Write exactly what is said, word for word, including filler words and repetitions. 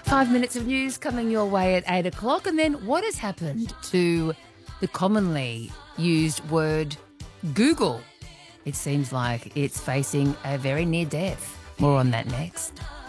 Five minutes of news coming your way at eight o'clock. And then what has happened to the commonly used word Google? It seems like it's facing a very near death. More on that next.